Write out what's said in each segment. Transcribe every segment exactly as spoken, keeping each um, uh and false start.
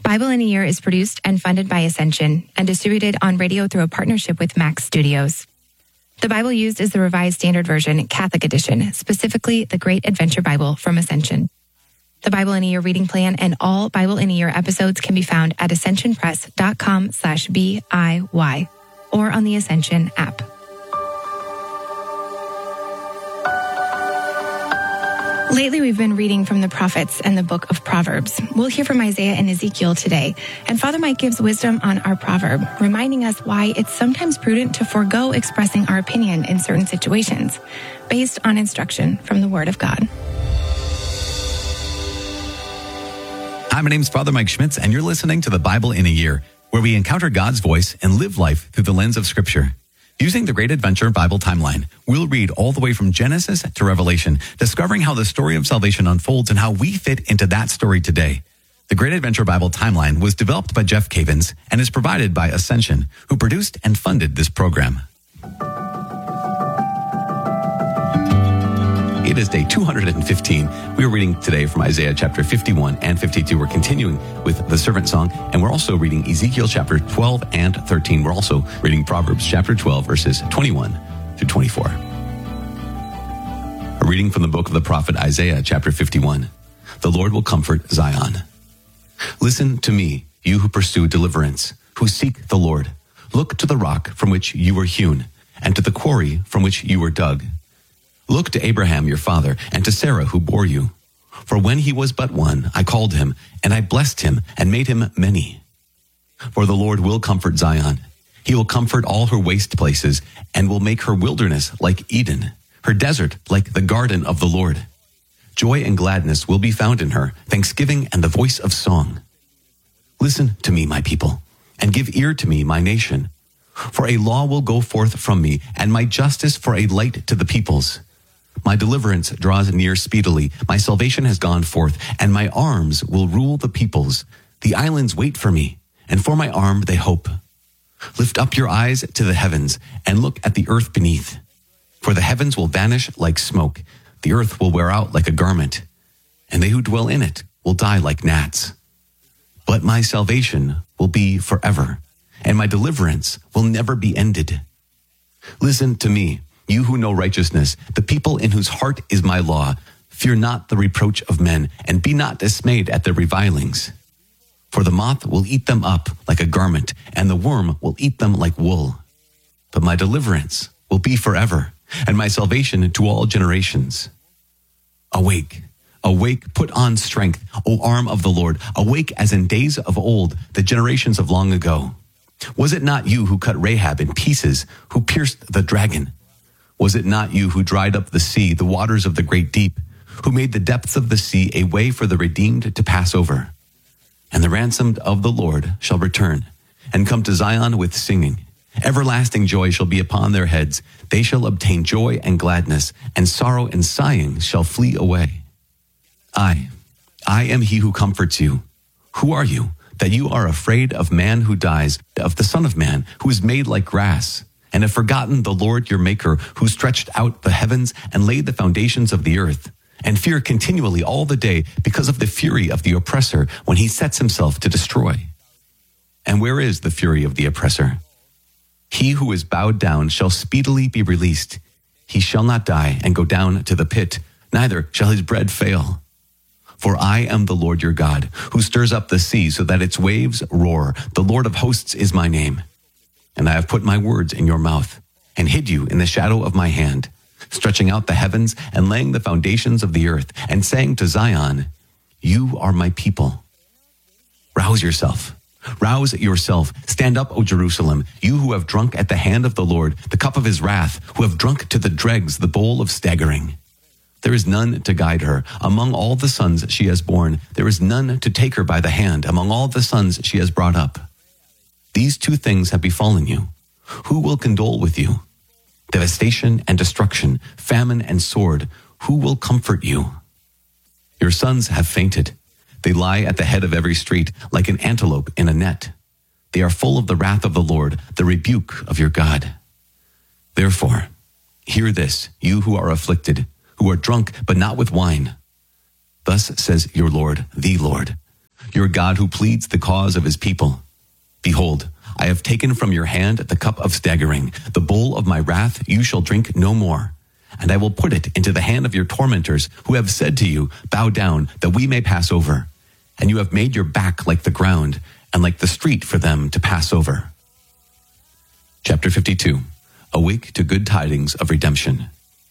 Bible in a Year is produced and funded by Ascension and distributed on radio through a partnership with Max Studios. The Bible used is the Revised Standard Version, Catholic Edition, specifically the Great Adventure Bible from Ascension. The Bible in a Year reading plan and all Bible in a Year episodes can be found at ascensionpress.com slash B-I-Y or on the Ascension app. Lately, we've been reading from the prophets and the book of Proverbs. We'll hear from Isaiah and Ezekiel today. And Father Mike gives wisdom on our proverb, reminding us why it's sometimes prudent to forego expressing our opinion in certain situations, based on instruction from the Word of God. Hi, my name's Father Mike Schmitz, and you're listening to the Bible in a Year, where we encounter God's voice and live life through the lens of Scripture. Using the Great Adventure Bible timeline, we'll read all the way from Genesis to Revelation, discovering how the story of salvation unfolds and how we fit into that story today. The Great Adventure Bible timeline was developed by Jeff Cavins and is provided by Ascension, who produced and funded this program. It is day two hundred fifteen. We are reading today from Isaiah chapter fifty-one and fifty-two. We're continuing with the servant song, and we're also reading Ezekiel chapter twelve and thirteen. We're also reading Proverbs chapter twelve, verses twenty-one through twenty-four. A reading from the book of the prophet Isaiah chapter fifty-one. The Lord will comfort Zion. Listen to me, you who pursue deliverance, who seek the Lord. Look to the rock from which you were hewn, and to the quarry from which you were dug. Look to Abraham your father, and to Sarah who bore you. For when he was but one, I called him, and I blessed him, and made him many. For the Lord will comfort Zion. He will comfort all her waste places, and will make her wilderness like Eden, her desert like the garden of the Lord. Joy and gladness will be found in her, thanksgiving and the voice of song. Listen to me, my people, and give ear to me, my nation. For a law will go forth from me, and my justice for a light to the peoples. My deliverance draws near speedily. My salvation has gone forth, and my arms will rule the peoples. The islands wait for me, and for my arm they hope. Lift up your eyes to the heavens, and look at the earth beneath. For the heavens will vanish like smoke. The earth will wear out like a garment, and they who dwell in it will die like gnats. But my salvation will be forever, and my deliverance will never be ended. Listen to me, you who know righteousness, the people in whose heart is my law. Fear not the reproach of men, and be not dismayed at their revilings. For the moth will eat them up like a garment, and the worm will eat them like wool. But my deliverance will be forever, and my salvation to all generations. Awake, awake, put on strength, O arm of the Lord. Awake as in days of old, the generations of long ago. Was it not you who cut Rahab in pieces, who pierced the dragon? Was it not you who dried up the sea, the waters of the great deep, who made the depths of the sea a way for the redeemed to pass over? And the ransomed of the Lord shall return, and come to Zion with singing. Everlasting joy shall be upon their heads. They shall obtain joy and gladness, and sorrow and sighing shall flee away. I, I am he who comforts you. Who are you, that you are afraid of man who dies, of the Son of Man, who is made like grass, and have forgotten the Lord your Maker, who stretched out the heavens and laid the foundations of the earth, and fear continually all the day because of the fury of the oppressor when he sets himself to destroy? And where is the fury of the oppressor? He who is bowed down shall speedily be released. He shall not die and go down to the pit, neither shall his bread fail. For I am the Lord your God, who stirs up the sea so that its waves roar. The Lord of hosts is my name. And I have put my words in your mouth, and hid you in the shadow of my hand, stretching out the heavens and laying the foundations of the earth, and saying to Zion, you are my people. Rouse yourself. Rouse yourself. Stand up, O Jerusalem, you who have drunk at the hand of the Lord the cup of his wrath, who have drunk to the dregs the bowl of staggering. There is none to guide her. Among all the sons she has borne, there is none to take her by the hand among all the sons she has brought up. These two things have befallen you. Who will condole with you? Devastation and destruction, famine and sword. Who will comfort you? Your sons have fainted. They lie at the head of every street like an antelope in a net. They are full of the wrath of the Lord, the rebuke of your God. Therefore, hear this, you who are afflicted, who are drunk, but not with wine. Thus says your Lord, the Lord. your God who pleads the cause of his people. Behold, I have taken from your hand the cup of staggering, the bowl of my wrath you shall drink no more. And I will put it into the hand of your tormentors, who have said to you, bow down, that we may pass over. And you have made your back like the ground, and like the street for them to pass over. Chapter fifty-two. Awake to good tidings of redemption.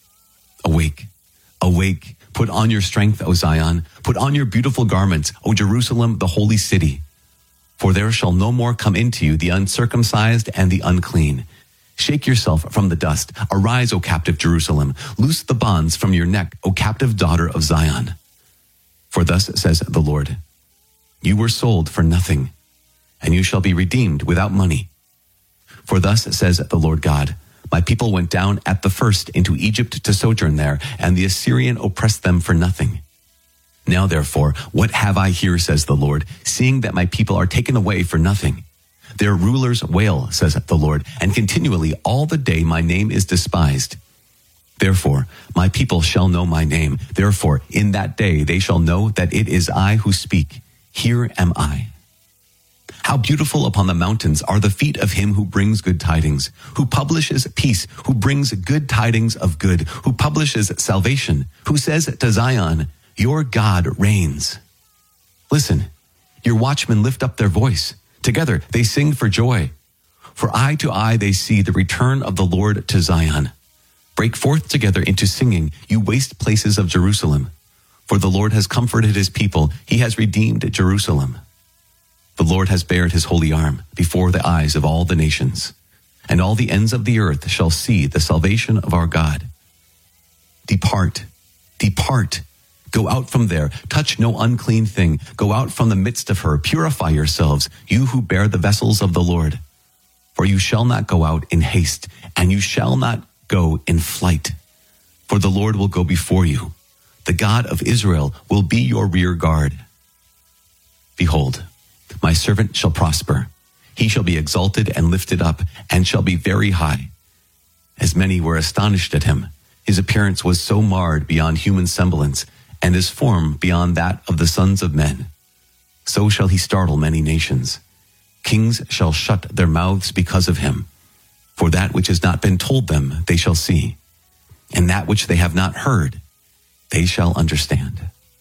Awake, awake, put on your strength, O Zion, put on your beautiful garments, O Jerusalem, the holy city. For there shall no more come into you the uncircumcised and the unclean. Shake yourself from the dust. Arise, O captive Jerusalem. Loose the bonds from your neck, O captive daughter of Zion. For thus says the Lord, you were sold for nothing, and you shall be redeemed without money. For thus says the Lord God, my people went down at the first into Egypt to sojourn there, and the Assyrian oppressed them for nothing. Now therefore, what have I here, says the Lord, seeing that my people are taken away for nothing? Their rulers wail, says the Lord, and continually all the day my name is despised. Therefore, my people shall know my name. Therefore, in that day they shall know that it is I who speak. Here am I. How beautiful upon the mountains are the feet of him who brings good tidings, who publishes peace, who brings good tidings of good, who publishes salvation, who says to Zion, your God reigns. Listen, your watchmen lift up their voice. Together they sing for joy. For eye to eye they see the return of the Lord to Zion. Break forth together into singing, you waste places of Jerusalem. For the Lord has comforted his people. He has redeemed Jerusalem. The Lord has bared his holy arm before the eyes of all the nations, and all the ends of the earth shall see the salvation of our God. Depart, depart, go out from there, touch no unclean thing, go out from the midst of her, purify yourselves, you who bear the vessels of the Lord. For you shall not go out in haste, and you shall not go in flight. For the Lord will go before you. The God of Israel will be your rear guard. Behold, my servant shall prosper. He shall be exalted and lifted up, and shall be very high. As many were astonished at him, his appearance was so marred beyond human semblance, and his form beyond that of the sons of men. So shall he startle many nations. Kings shall shut their mouths because of him. For that which has not been told them they shall see, and that which they have not heard they shall understand.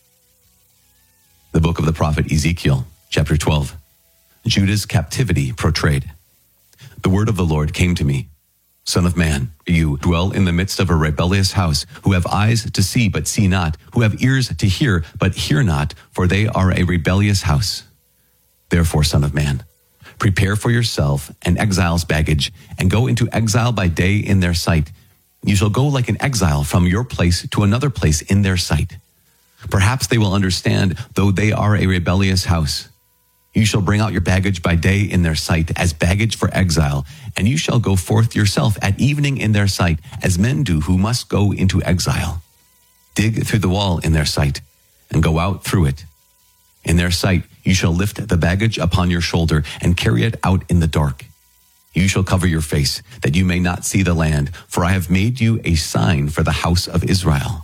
The book of the prophet Ezekiel, chapter twelve. Judah's captivity portrayed. The word of the Lord came to me. Son of man, you dwell in the midst of a rebellious house, who have eyes to see but see not, who have ears to hear but hear not, for they are a rebellious house. Therefore, son of man, prepare for yourself an exile's baggage, and go into exile by day in their sight. You shall go like an exile from your place to another place in their sight. Perhaps they will understand, though they are a rebellious house. You shall bring out your baggage by day in their sight, as baggage for exile, and you shall go forth yourself at evening in their sight, as men do who must go into exile. Dig through the wall in their sight, and go out through it. In their sight you shall lift the baggage upon your shoulder, and carry it out in the dark. You shall cover your face, that you may not see the land, for I have made you a sign for the house of Israel.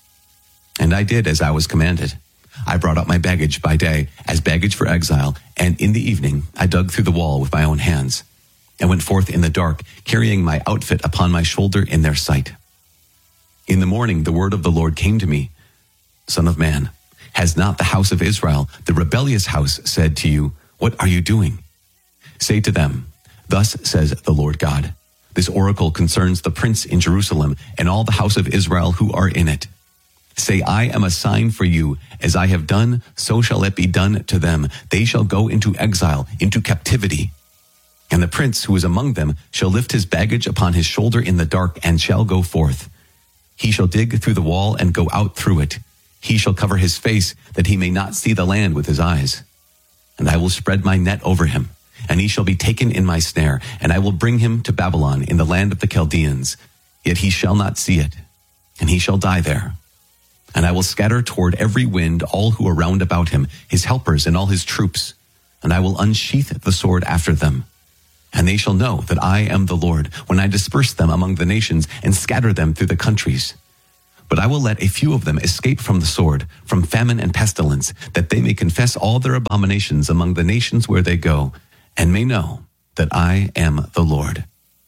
And I did as I was commanded. I brought out my baggage by day as baggage for exile, and in the evening I dug through the wall with my own hands, and went forth in the dark, carrying my outfit upon my shoulder in their sight. In the morning the word of the Lord came to me, Son of man, has not the house of Israel, the rebellious house, said to you, what are you doing? Say to them, thus says the Lord God, this oracle concerns the prince in Jerusalem and all the house of Israel who are in it. Say, I am a sign for you. As I have done, so shall it be done to them. They shall go into exile, into captivity. And the prince who is among them shall lift his baggage upon his shoulder in the dark, and shall go forth. He shall dig through the wall and go out through it. He shall cover his face, that he may not see the land with his eyes. And I will spread my net over him, and he shall be taken in my snare, and I will bring him to Babylon in the land of the Chaldeans. Yet he shall not see it, and he shall die there. And I will scatter toward every wind all who are round about him, his helpers and all his troops. And I will unsheath the sword after them. And they shall know that I am the Lord, when I disperse them among the nations and scatter them through the countries. But I will let a few of them escape from the sword, from famine and pestilence, that they may confess all their abominations among the nations where they go, and may know that I am the Lord.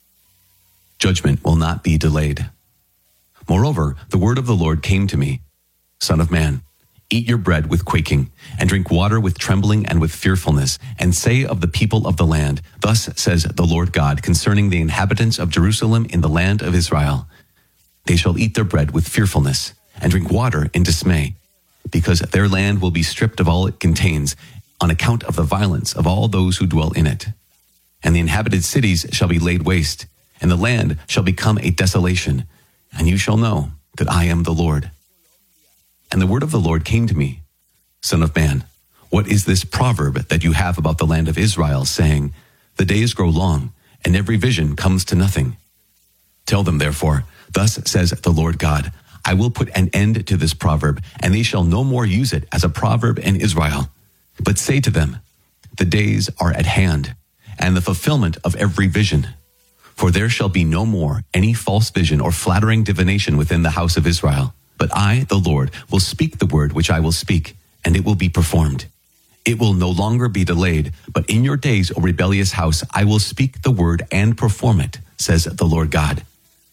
Judgment will not be delayed. Moreover, the word of the Lord came to me, Son of man, eat your bread with quaking, and drink water with trembling and with fearfulness, and say of the people of the land, Thus says the Lord God concerning the inhabitants of Jerusalem in the land of Israel, They shall eat their bread with fearfulness, and drink water in dismay, because their land will be stripped of all it contains, on account of the violence of all those who dwell in it. And the inhabited cities shall be laid waste, and the land shall become a desolation, and you shall know that I am the Lord. And the word of the Lord came to me, Son of man, what is this proverb that you have about the land of Israel, saying, The days grow long, and every vision comes to nothing? Tell them, therefore, Thus says the Lord God, I will put an end to this proverb, and they shall no more use it as a proverb in Israel. But say to them, The days are at hand, and the fulfillment of every vision. For there shall be no more any false vision or flattering divination within the house of Israel. But I, the Lord, will speak the word which I will speak, and it will be performed. It will no longer be delayed, but in your days, O rebellious house, I will speak the word and perform it, says the Lord God.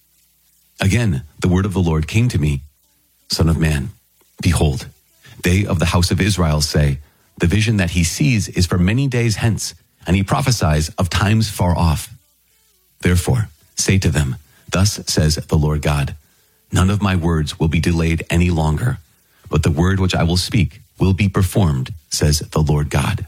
Again, the word of the Lord came to me, Son of man, behold, they of the house of Israel say, The vision that he sees is for many days hence, and he prophesies of times far off. Therefore, say to them, Thus says the Lord God, None of my words will be delayed any longer, but the word which I will speak will be performed, says the Lord God.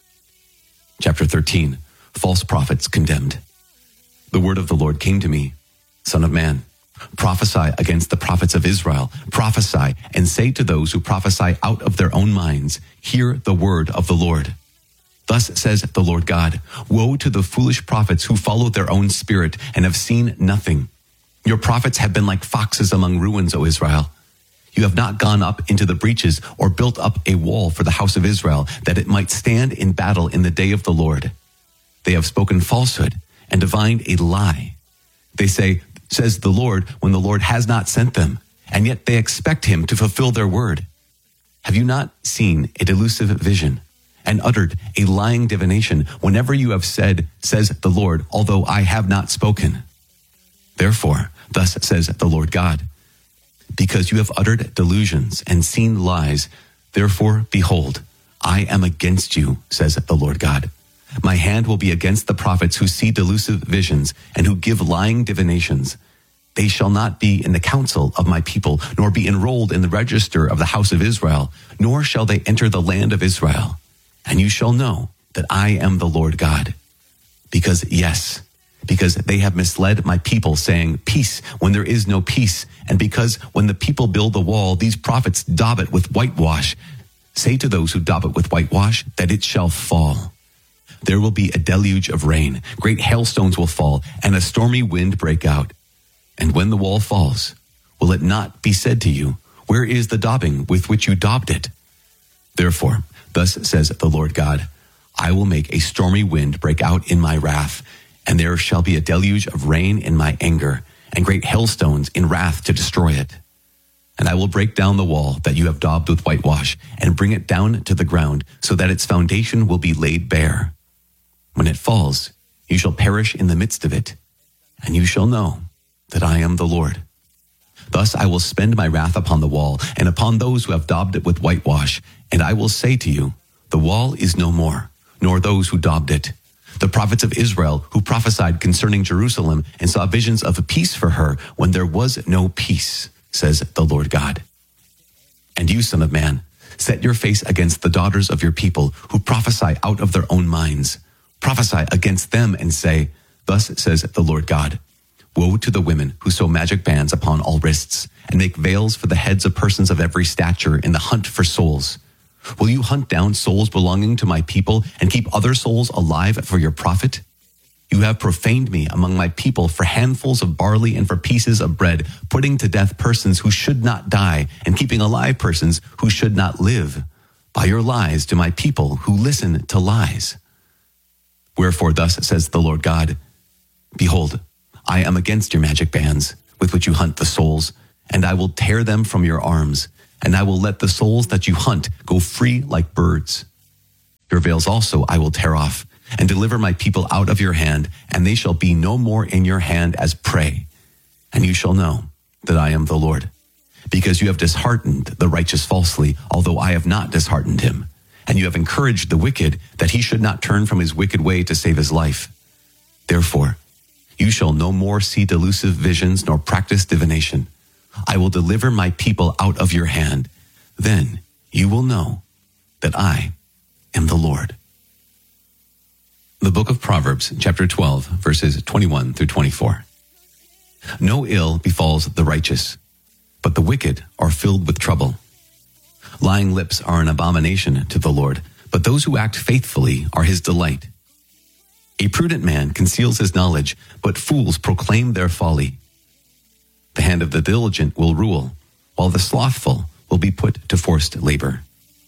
Chapter thirteen, False Prophets Condemned. The word of the Lord came to me, Son of man, prophesy against the prophets of Israel, prophesy and say to those who prophesy out of their own minds, Hear the word of the Lord. Thus says the Lord God, Woe to the foolish prophets who follow their own spirit and have seen nothing. Your prophets have been like foxes among ruins, O Israel. You have not gone up into the breaches or built up a wall for the house of Israel, that it might stand in battle in the day of the Lord. They have spoken falsehood and divined a lie. They say, Says the Lord, when the Lord has not sent them, and yet they expect him to fulfill their word. Have you not seen a delusive vision and uttered a lying divination whenever you have said, Says the Lord, although I have not spoken? Therefore, thus says the Lord God, because you have uttered delusions and seen lies, therefore, behold, I am against you, says the Lord God. My hand will be against the prophets who see delusive visions and who give lying divinations. They shall not be in the council of my people, nor be enrolled in the register of the house of Israel, nor shall they enter the land of Israel. And you shall know that I am the Lord God. Because, yes, because they have misled my people, saying, Peace, when there is no peace. And because when the people build the wall, these prophets daub it with whitewash. Say to those who daub it with whitewash that it shall fall. There will be a deluge of rain, great hailstones will fall, and a stormy wind break out. And when the wall falls, will it not be said to you, Where is the daubing with which you daubed it? Therefore, thus says the Lord God, I will make a stormy wind break out in my wrath, and there shall be a deluge of rain in my anger, and great hailstones in wrath to destroy it. And I will break down the wall that you have daubed with whitewash, and bring it down to the ground, so that its foundation will be laid bare. When it falls, you shall perish in the midst of it, and you shall know that I am the Lord. Thus I will spend my wrath upon the wall, and upon those who have daubed it with whitewash, and I will say to you, The wall is no more, nor those who daubed it. The prophets of Israel who prophesied concerning Jerusalem and saw visions of peace for her when there was no peace, says the Lord God. And you, son of man, set your face against the daughters of your people who prophesy out of their own minds. Prophesy against them and say, Thus says the Lord God, Woe to the women who sew magic bands upon all wrists and make veils for the heads of persons of every stature in the hunt for souls. Will you hunt down souls belonging to my people and keep other souls alive for your profit? You have profaned me among my people for handfuls of barley and for pieces of bread, putting to death persons who should not die and keeping alive persons who should not live, by your lies to my people who listen to lies. Wherefore thus says the Lord God, Behold, I am against your magic bands, with which you hunt the souls, and I will tear them from your arms, and I will let the souls that you hunt go free like birds. Your veils also I will tear off, and deliver my people out of your hand, and they shall be no more in your hand as prey. And you shall know that I am the Lord, because you have disheartened the righteous falsely, although I have not disheartened him. And you have encouraged the wicked, that he should not turn from his wicked way to save his life. Therefore, you shall no more see delusive visions, nor practice divination. I will deliver my people out of your hand. Then you will know that I am the Lord. The book of Proverbs, chapter twelve, verses twenty-one through twenty-four. No ill befalls the righteous, but the wicked are filled with trouble. Lying lips are an abomination to the Lord, but those who act faithfully are his delight. A prudent man conceals his knowledge, but fools proclaim their folly. The hand of the diligent will rule, while the slothful will be put to forced labor.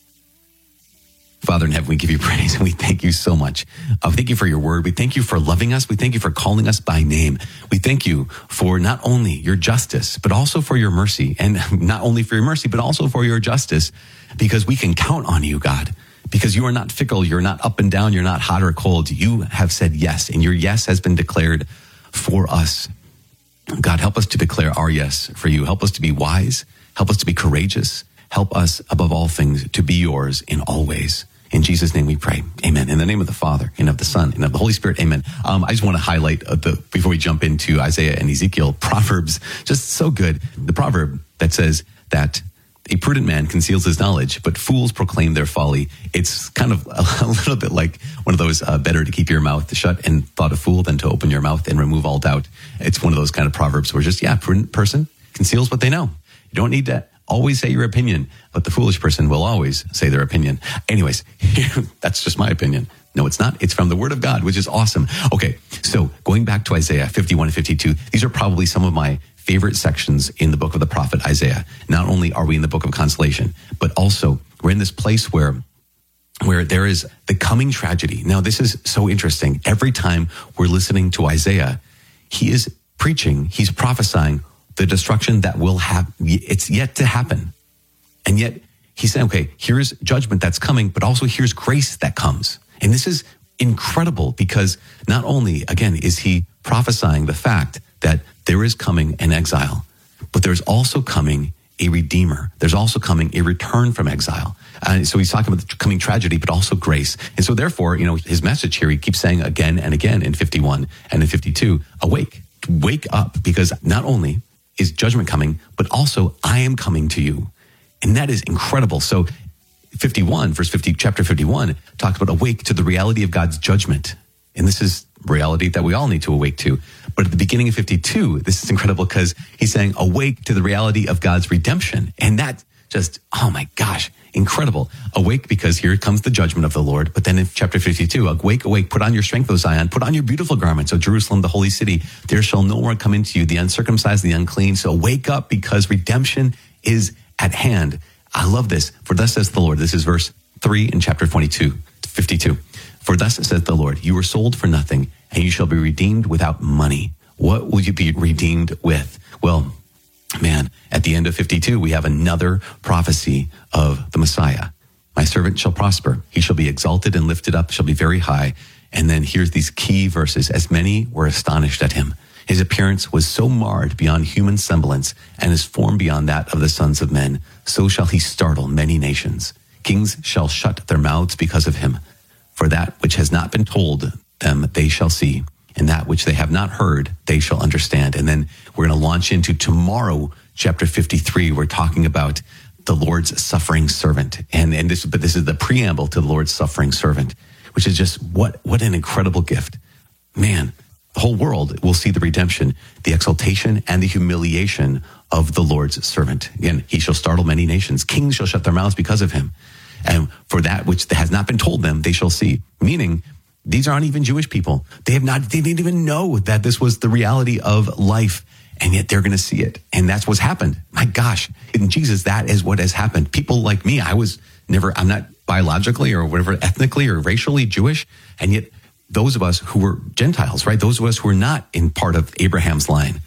Father in heaven, we give you praise and we thank you so much. Uh, thank you for your word. We thank you for loving us. We thank you for calling us by name. We thank you for not only your justice, but also for your mercy. And not only for your mercy, but also for your justice, because we can count on you, God. Because you are not fickle, you're not up and down, you're not hot or cold. You have said yes, and your yes has been declared for us. God, help us to declare our yes for you. Help us to be wise. Help us to be courageous. Help us, above all things, to be yours in all ways. In Jesus' name we pray. Amen. In the name of the Father, and of the Son, and of the Holy Spirit. Amen. Um, I just want to highlight, uh, the before we jump into Isaiah and Ezekiel, Proverbs, just so good. The proverb that says that a prudent man conceals his knowledge, but fools proclaim their folly. It's kind of a, a little bit like one of those, uh, better to keep your mouth shut and thought a fool than to open your mouth and remove all doubt. It's one of those kind of proverbs where just, yeah, prudent person conceals what they know. You don't need to always say your opinion, but the foolish person will always say their opinion. Anyways, that's just my opinion. No, it's not. It's from the Word of God, which is awesome. Okay, so going back to Isaiah fifty-one and fifty-two, these are probably some of my favorite sections in the book of the prophet Isaiah. Not only are we in the book of consolation, but also we're in this place where where there is the coming tragedy. Now, this is so interesting. Every time we're listening to Isaiah, he is preaching, he's prophesying the destruction that will have, it's yet to happen. And yet he's saying, okay, here's judgment that's coming, but also here's grace that comes. And this is incredible because not only, again, is he prophesying the fact that there is coming an exile, but there's also coming a redeemer. There's also coming a return from exile. And so he's talking about the coming tragedy, but also grace. And so therefore, you know, his message here, he keeps saying again and again in fifty-one and in fifty-two, awake, wake up, because not only is judgment coming, but also I am coming to you. And that is incredible. So fifty-one, verse fifty, chapter fifty-one talks about awake to the reality of God's judgment. And this is reality that we all need to awake to. But at the beginning of fifty-two, this is incredible because he's saying awake to the reality of God's redemption. And that just, oh my gosh, incredible. Awake because here comes the judgment of the Lord. But then in chapter fifty-two, awake, awake, put on your strength, O Zion, put on your beautiful garments, O Jerusalem, the holy city. There shall no one come into you, the uncircumcised, the unclean. So wake up because redemption is at hand. I love this. For thus says the Lord, this is verse three in chapter twenty-two, fifty-two. For thus says the Lord, you were sold for nothing, and you shall be redeemed without money. What will you be redeemed with? Well, man, at the end of fifty-two, we have another prophecy of the Messiah. My servant shall prosper. He shall be exalted and lifted up, shall be very high. And then here's these key verses. As many were astonished at him. His appearance was so marred beyond human semblance, and his form beyond that of the sons of men. So shall he startle many nations. Kings shall shut their mouths because of him. For that which has not been told them, they shall see. And that which they have not heard, they shall understand. And then we're going to launch into tomorrow, chapter fifty-three. We're talking about the Lord's suffering servant. And, and this, but this is the preamble to the Lord's suffering servant, which is just what, what an incredible gift. Man, the whole world will see the redemption, the exaltation and the humiliation of the Lord's servant. Again, he shall startle many nations. Kings shall shut their mouths because of him. And for that which has not been told them, they shall see. Meaning, these aren't even Jewish people. They have not, they didn't even know that this was the reality of life. And yet they're going to see it. And that's what's happened. My gosh, in Jesus, that is what has happened. People like me, I was never, I'm not biologically or whatever, ethnically or racially Jewish. And yet those of us who were Gentiles, right? Those of us who were not in part of Abraham's line,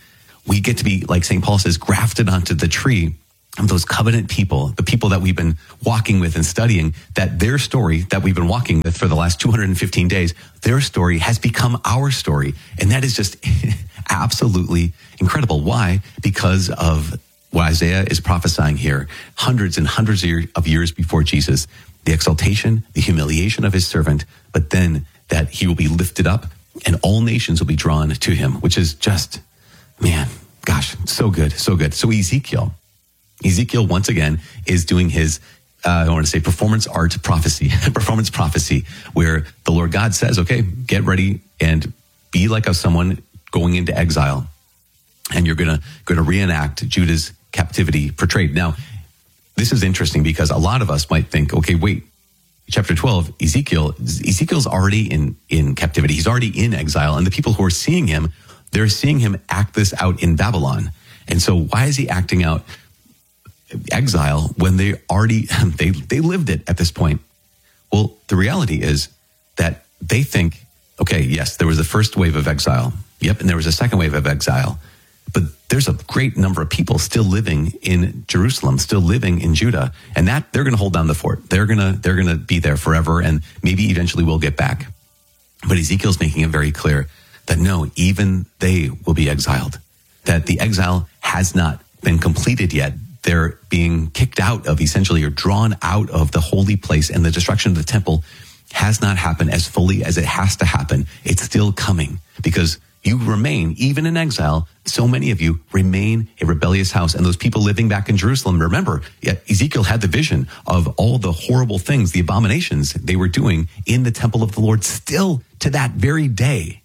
we get to be, like Saint Paul says, grafted onto the tree of those covenant people, the people that we've been walking with and studying, that their story that we've been walking with for the last two hundred fifteen days, their story has become our story. And that is just absolutely incredible. Why? Because of what Isaiah is prophesying here, hundreds and hundreds of years before Jesus, the exaltation, the humiliation of his servant, but then that he will be lifted up and all nations will be drawn to him, which is just, man, gosh, so good, so good. So Ezekiel, Ezekiel once again is doing his, uh, I want to say performance art prophecy, performance prophecy, where the Lord God says, okay, get ready and be like a someone going into exile. And you're going to, going to reenact Judah's captivity portrayed. Now, this is interesting because a lot of us might think, okay, wait, chapter twelve, Ezekiel, Ezekiel's already in, in captivity. He's already in exile. And the people who are seeing him, they're seeing him act this out in Babylon. And so why is he acting out exile when they already, they, they lived it at this point? Well, the reality is that they think, okay, yes, there was the first wave of exile. Yep. And there was a second wave of exile. But there's a great number of people still living in Jerusalem, still living in Judah, and that they're going to hold down the fort. They're going to they're going to be there forever, and maybe eventually we'll get back. But Ezekiel's making it very clear that no, even they will be exiled. That the exile has not been completed yet. They're being kicked out of, essentially, or drawn out of the holy place, and the destruction of the temple has not happened as fully as it has to happen. It's still coming because you remain, even in exile, so many of you remain a rebellious house. And those people living back in Jerusalem, remember, Ezekiel had the vision of all the horrible things, the abominations they were doing in the temple of the Lord still to that very day.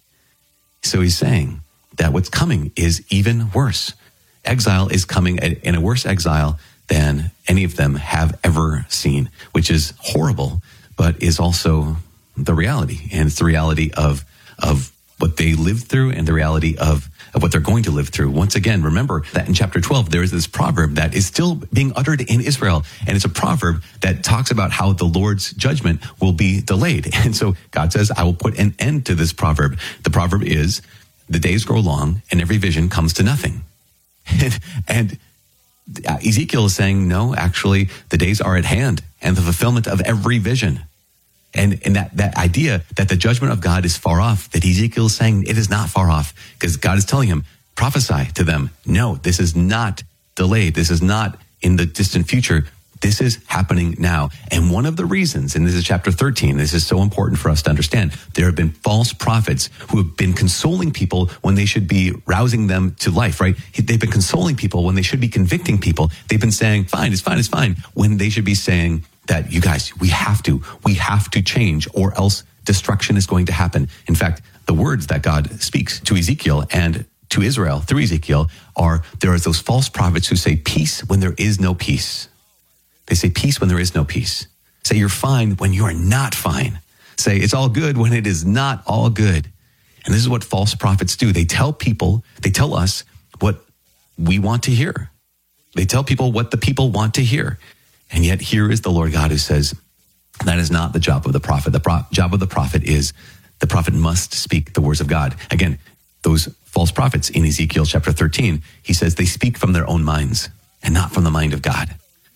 So he's saying that what's coming is even worse. Exile is coming in a worse exile than any of them have ever seen, which is horrible, but is also the reality. And it's the reality of, of, what they lived through and the reality of, of what they're going to live through. Once again, remember that in chapter twelve, there is this proverb that is still being uttered in Israel. And it's a proverb that talks about how the Lord's judgment will be delayed. And so God says, I will put an end to this proverb. The proverb is, the days grow long and every vision comes to nothing. And, and Ezekiel is saying, no, actually, the days are at hand and the fulfillment of every vision. And, and that, that idea that the judgment of God is far off, that Ezekiel is saying it is not far off, because God is telling him, prophesy to them. No, this is not delayed. This is not in the distant future. This is happening now. And one of the reasons, and this is chapter thirteen, this is so important for us to understand, there have been false prophets who have been consoling people when they should be rousing them to life, right? They've been consoling people when they should be convicting people. They've been saying, fine, it's fine, it's fine, when they should be saying, that you guys, we have to, we have to change or else destruction is going to happen. In fact, the words that God speaks to Ezekiel and to Israel through Ezekiel are, there are those false prophets who say peace when there is no peace. They say peace when there is no peace. Say you're fine when you are not fine. Say it's all good when it is not all good. And this is what false prophets do. They tell people, they tell us what we want to hear. They tell people what the people want to hear. And yet here is the Lord God who says, that is not the job of the prophet. The pro- job of the prophet is the prophet must speak the words of God. Again, those false prophets in Ezekiel chapter thirteen, he says they speak from their own minds and not from the mind of God.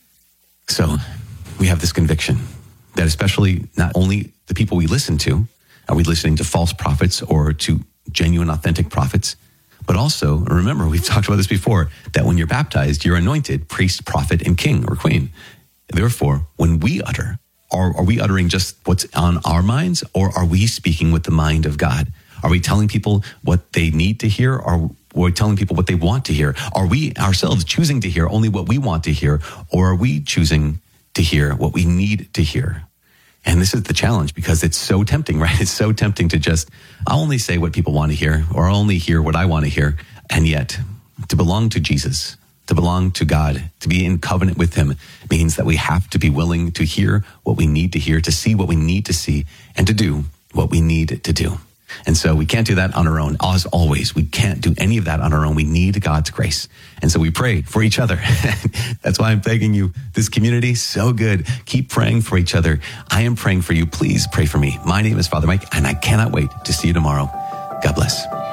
So we have this conviction that especially not only the people we listen to, are we listening to false prophets or to genuine, authentic prophets, but also, remember, we've talked about this before, that when you're baptized, you're anointed priest, prophet, and king or queen. Therefore, when we utter, are, are we uttering just what's on our minds, or are we speaking with the mind of God? Are we telling people what they need to hear, or are we telling people what they want to hear? Are we ourselves choosing to hear only what we want to hear, or are we choosing to hear what we need to hear? And this is the challenge, because it's so tempting, right? It's so tempting to just, I'll only say what people want to hear, or I'll only hear what I want to hear. And yet, to belong to Jesus, to belong to God, to be in covenant with him, means that we have to be willing to hear what we need to hear, to see what we need to see, and to do what we need to do. And so we can't do that on our own. As always, we can't do any of that on our own. We need God's grace. And so we pray for each other. That's why I'm begging you, this community, so good. Keep praying for each other. I am praying for you. Please pray for me. My name is Father Mike, and I cannot wait to see you tomorrow. God bless.